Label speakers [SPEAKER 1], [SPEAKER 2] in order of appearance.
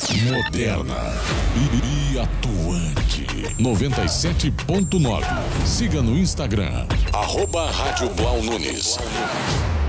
[SPEAKER 1] Moderna e atuante. 97.9. Siga no Instagram, @Rádio Blau Nunes.